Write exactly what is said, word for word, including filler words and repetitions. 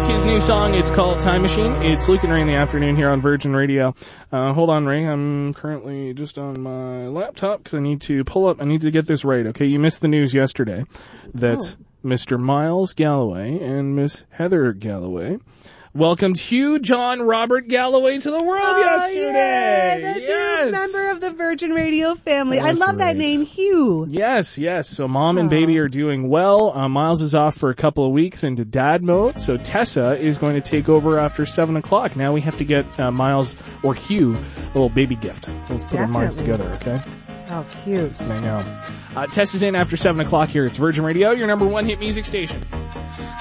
Rock, his new song, it's called Time Machine. It's Luke and Ray in the afternoon here on Virgin Radio. Uh, hold on, Ray. I'm currently just on my laptop because I need to pull up. I need to get this right, okay? You missed the news yesterday that oh. Mister Miles Galloway and Miss Heather Galloway welcomed Hugh John Robert Galloway to the world oh, yesterday. Yeah, the yes. new member of the Virgin Radio family. That's I love right. that name, Hugh. Yes, yes. So mom and baby are doing well. Uh, Miles is off for a couple of weeks into dad mode. So Tessa is going to take over after seven o'clock. Now we have to get uh, Miles or Hugh a little baby gift. Let's put our minds together, okay? Oh, cute. I know. Uh, Tessa's in after seven o'clock here. It's Virgin Radio, your number one hit music station.